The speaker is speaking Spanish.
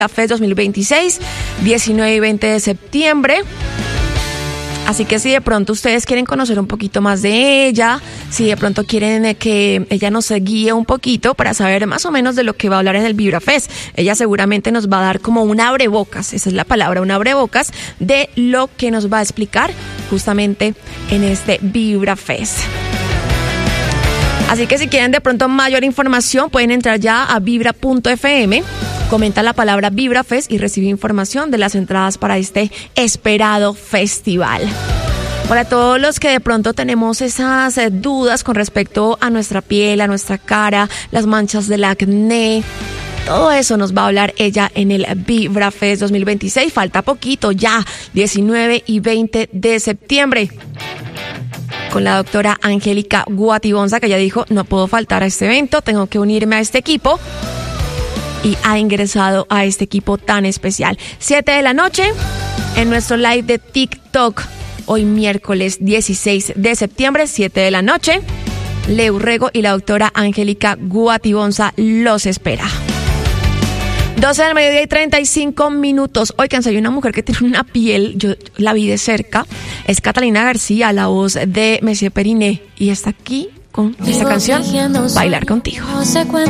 Fest 2026, 19 y 20 de septiembre. Así que si de pronto ustedes quieren conocer un poquito más de ella, si de pronto quieren que ella nos guíe un poquito para saber más o menos de lo que va a hablar en el Vibra Fest, ella seguramente nos va a dar como un abrebocas, esa es la palabra, un abrebocas de lo que nos va a explicar justamente en este Vibra Fest. Así que si quieren de pronto mayor información, pueden entrar ya a vibra.fm, comenta la palabra Vibra Fest y recibe información de las entradas para este esperado festival. Para todos los que de pronto tenemos esas dudas con respecto a nuestra piel, a nuestra cara, las manchas del acné, todo eso nos va a hablar ella en el Vibra Fest 2026. Falta poquito ya, 19 y 20 de septiembre. Con la doctora Angélica Guatibonza, que ella dijo, no puedo faltar a este evento, tengo que unirme a este equipo. Y ha ingresado a este equipo tan especial. 7 de la noche, en nuestro live de TikTok, hoy miércoles 16 de septiembre, 7 de la noche, Leo Rego y la doctora Angélica Guatibonza los espera. 12 del mediodía y 35 minutos. Oigan, hay una mujer que tiene una piel, yo la vi de cerca, es Catalina García, la voz de Monsieur Periné, y está aquí con esta canción, Bailar Contigo.